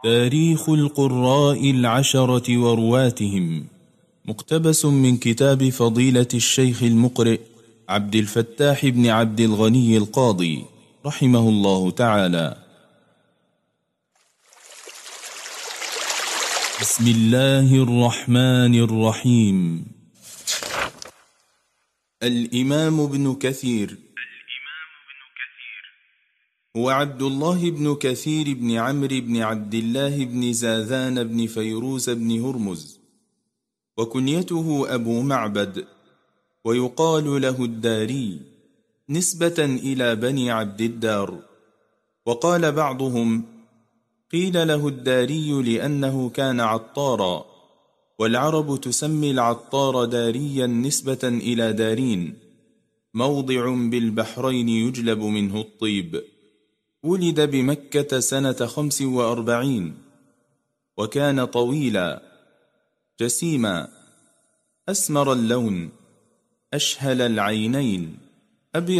تاريخ القراء العشرة ورواتهم، مقتبس من كتاب فضيلة الشيخ المقرئ عبد الفتاح بن عبد الغني القاضي رحمه الله تعالى. بسم الله الرحمن الرحيم. الإمام ابن كثير هو عبد الله بن كثير بن عمرو بن عبد الله بن زاذان بن فيروز بن هرمز، وكنيته أبو معبد، ويقال له الداري نسبة إلى بني عبد الدار. وقال بعضهم قيل له الداري لأنه كان عطارا، والعرب تسمي العطار داريا نسبة إلى دارين، موضع بالبحرين يجلب منه الطيب. ولد بمكة سنة 45، وكان طويلا جسيما أسمر اللون أشهل العينين أبيض